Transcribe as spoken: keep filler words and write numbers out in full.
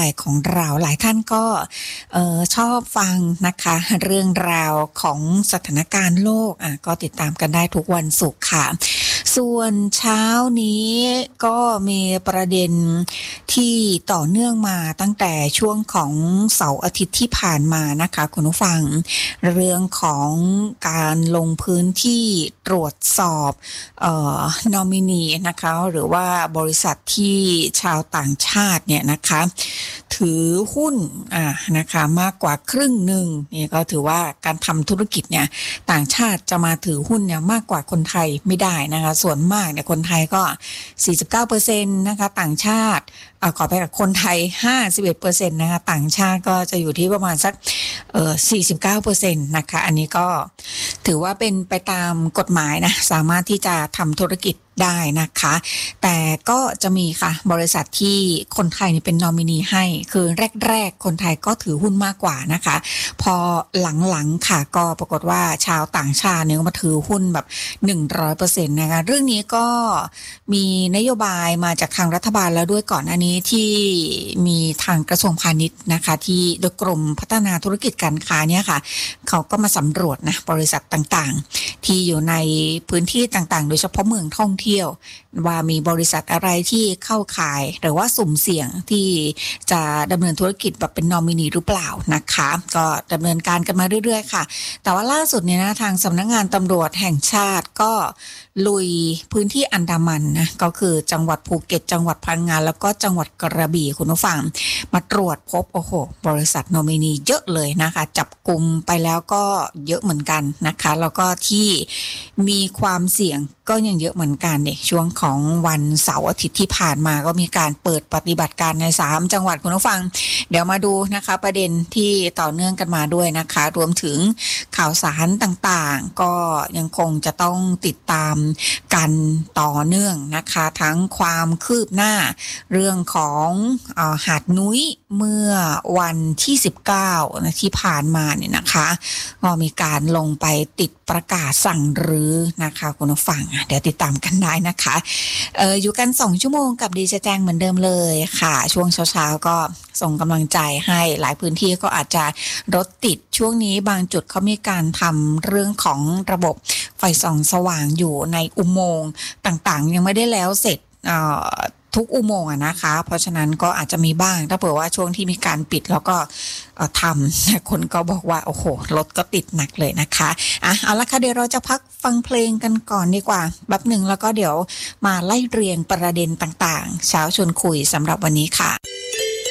ของเราหลายท่านก็เอ่อชอบฟังนะคะเรื่องราวของสถานการณ์โลกอ่ะก็ติดตามกันได้ทุกวันศุกร์ค่ะส่วนเช้านี้ก็มีประเด็นที่ต่อเนื่องมาตั้งแต่ช่วงของเสาร์อาทิตย์ที่ผ่านมานะคะคุณผู้ฟังเรื่องของการลงพื้นที่ตรวจสอบเอ่อนอมินีนะคะหรือว่าบริษัทที่ชาวต่างชาติเนี่ยนะคะถือหุ้นอ่านะคะมากกว่าครึ่งหนึ่งนี่ก็ถือว่าการทำธุรกิจเนี่ยต่างชาติจะมาถือหุ้นเนี่ยมากกว่าคนไทยไม่ได้นะคะส่วนมากเนี่ยคนไทยก็ สี่สิบเก้าเปอร์เซ็นต์ นะคะต่างชาติอ่าขอไปกับคนไทย ห้าสิบเอ็ดเปอร์เซ็นต์ นะคะต่างชาติก็จะอยู่ที่ประมาณสักเอ่อ สี่สิบเก้าเปอร์เซ็นต์ นะคะอันนี้ก็ถือว่าเป็นไปตามกฎหมายนะสามารถที่จะทำธุรกิจได้นะคะแต่ก็จะมีค่ะบริษัทที่คนไทยนี่เป็นนอมินีให้คือแรกๆคนไทยก็ถือหุ้นมากกว่านะคะพอหลังๆค่ะก็ปรากฏว่าชาวต่างชาติเนี่ยมาถือหุ้นแบบ หนึ่งร้อยเปอร์เซ็นต์ นะคะเรื่องนี้ก็มีนโยบายมาจากทางรัฐบาลแล้วด้วยก่อนอันนี้ที่มีทางกระทรวงพาณิชย์นะคะที่โดยกรมพัฒนาธุรกิจการค้าเนี่ยค่ะเขาก็มาสำรวจนะบริษัทต่างๆที่อยู่ในพื้นที่ต่างๆโดยเฉพาะเมืองท่องเที่ยวว่ามีบริษัทอะไรที่เข้าข่ายหรือว่าสุ่มเสี่ยงที่จะดำเนินธุรกิจแบบเป็นนอมินีหรือเปล่านะคะก็ดำเนินการกันมาเรื่อยๆค่ะแต่ว่าล่าสุดเนี่ยนะทางสำนักงานตำรวจแห่งชาติก็ลุยพื้นที่อันดามันนะก็คือจังหวัดภูเก็ตจังหวัดพังงาแล้วก็จังหวัดกระบี่คุณผู้ฟังมาตรวจพบโอ้โหบริษัทนอมินีเยอะเลยนะคะจับกุมไปแล้วก็เยอะเหมือนกันนะคะแล้วก็ที่มีความเสี่ยงก็ยังเยอะเหมือนกันเนี่ยช่วงของวันเสาร์อาทิตย์ที่ผ่านมาก็มีการเปิดปฏิบัติการในสามจังหวัดคุณผู้ฟังเดี๋ยวมาดูนะคะประเด็นที่ต่อเนื่องกันมาด้วยนะคะรวมถึงข่าวสารต่างๆก็ยังคงจะต้องติดตามกันต่อเนื่องนะคะทั้งความคืบหน้าเรื่องของเอ่อหาดนุ้ยเมื่อวันที่สิบเก้าที่ผ่านมาเนี่ยนะคะก็มีการลงไปติดประกาศสั่งรื้อนะคะคุณผู้ฟังเดี๋ยวติดตามกันได้นะคะเอ่ออยู่กันสองชั่วโมงกับดีเจแจงเหมือนเดิมเลยค่ะช่วงเช้าๆก็ส่งกำลังใจให้หลายพื้นที่ก็อาจจะรถติดช่วงนี้บางจุดเขามีการทำเรื่องของระบบไฟส่องสว่างอยู่ในอุโมงค์ต่างๆยังไม่ได้แล้วเสร็จเอ่อทุกอุโมงค์อะนะคะเพราะฉะนั้นก็อาจจะมีบ้างถ้าเผื่อว่าช่วงที่มีการปิดแล้วก็ทำคนก็บอกว่าโอ้โหรถก็ติดหนักเลยนะคะอ่ะเอาละค่ะเดี๋ยวเราจะพักฟังเพลงกันก่อนดีกว่าแป๊บหนึ่งแล้วก็เดี๋ยวมาไล่เรียงประเด็นต่างๆเช้าชวนคุยสำหรับวันนี้ค่ะ